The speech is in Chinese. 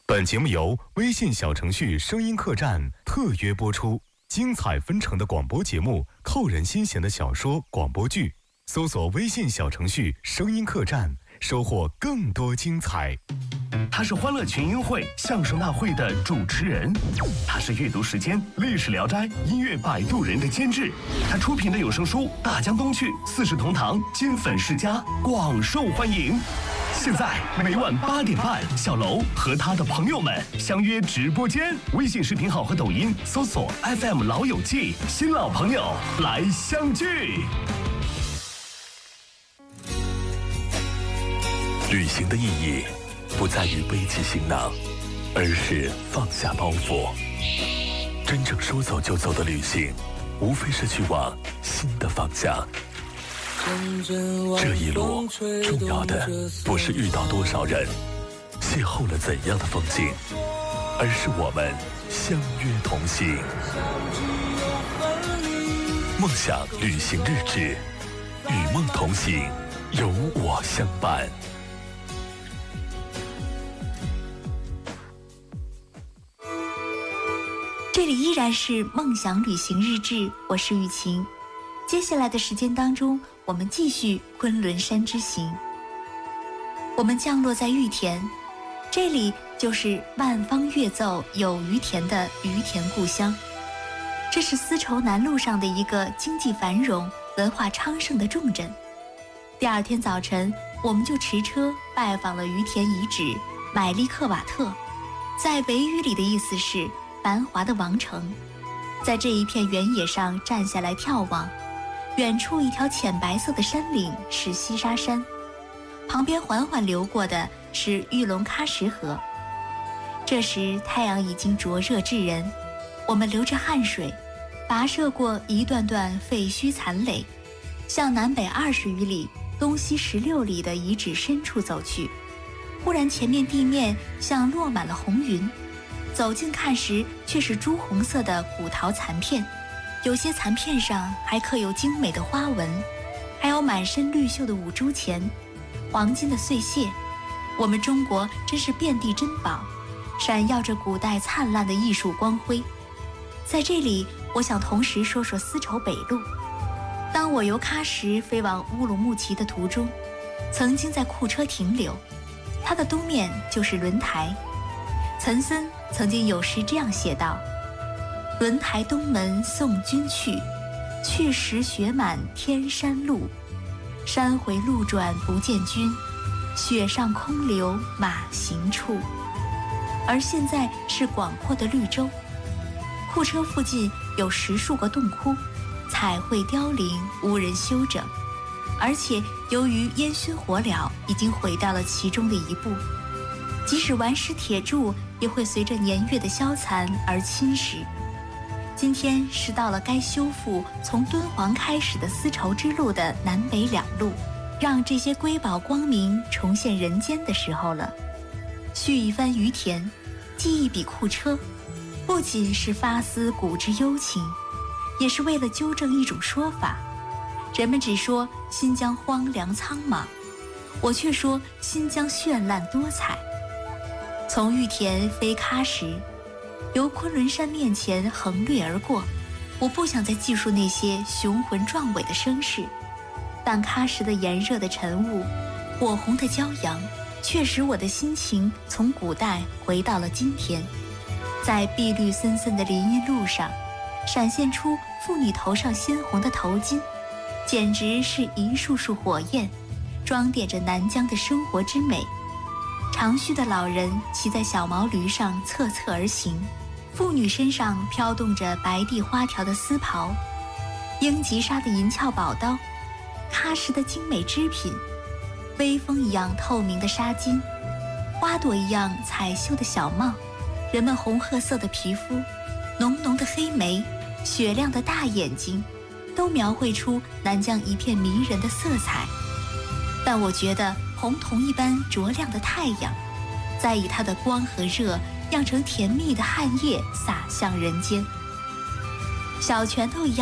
本节目由微信小程序声音客栈特约播出，精彩纷呈的广播节目，扣人心弦的小说广播剧，搜索微信小程序声音客栈，收获更多精彩。 他是欢乐群英会相声大会的主持人，他是阅读时间历史聊斋音乐摆渡人的监制，他出品的有声书《大江东去》四世同堂金粉世家广受欢迎。现在每晚8点半，小楼和他的朋友们相约直播间，微信视频号和抖音搜索 FM 老友记，新老朋友来相聚。 旅行的意义不在于背起行囊，而是放下包袱。真正说走就走的旅行，无非是去往新的方向。这一路重要的不是遇到多少人，邂逅了怎样的风景，而是我们相约同行。梦想旅行日志，与梦同行，有我相伴。 这里依然是梦想旅行日志，我是雨晴。接下来的时间当中，我们继续昆仑山之行。我们降落在玉田，这里就是万方乐奏有于田的于田故乡。这是丝绸南路上的一个经济繁荣、文化昌盛的重镇。第二天早晨，我们就驰车拜访了于田遗址买利克瓦特，在维语里的意思是繁华的王城。在这一片原野上站下来眺望，远处一条浅白色的山岭是西沙山，旁边缓缓流过的是玉龙喀什河。这时太阳已经灼热炙人，我们流着汗水，跋涉过一段段废墟残垒，向南北20余里、东西16里的遗址深处走去。忽然前面地面像落满了红云，走近看时却是朱红色的古陶残片，有些残片上还刻有精美的花纹，还有满身绿锈的五铢钱、黄金的碎屑。我们中国真是遍地珍宝，闪耀着古代灿烂的艺术光辉。在这里，我想同时说说丝绸北路。当我由喀什飞往乌鲁木齐的途中，曾经在库车停留，它的东面就是轮台。岑参曾经有诗这样写道：轮台东门送君去，去时雪满天山路，山回路转不见君，雪上空留马行处。而现在是广阔的绿洲，库车附近有10数个洞窟，彩绘凋零，无人修整，而且由于烟熏火燎，已经毁掉了其中的一部。即使顽石铁柱，也会随着年月的消残而侵蚀。今天是到了该修复从敦煌开始的丝绸之路的南北两路，让这些瑰宝光明重现人间的时候了。续一番于田，记一笔库车，不仅是发思古之幽情，也是为了纠正一种说法。人们只说新疆荒凉苍茫，我却说新疆绚烂多彩。从玉田飞喀什，由昆仑山面前横掠而过，我不想再记述那些雄浑壮伟的声势，但喀什的炎热的晨雾，火红的骄阳，却使我的心情从古代回到了今天。在碧绿森森的林荫路上，闪现出妇女头上鲜红的头巾，简直是一束束火焰，装点着南疆的生活之美。长须的老人骑在小毛驴上侧侧而行，妇女身上飘动着白地花条的丝袍，英吉沙的银鞘宝刀，喀什的精美织品，微风一样透明的纱巾，花朵一样彩绣的小帽，人们红褐色的皮肤，浓浓的黑眉，雪亮的大眼睛，都描绘出南疆一片迷人的色彩。但我觉得红铜一般灼亮的太阳，再以它的光和热酿成甜蜜的汗液洒向人间，小拳头一样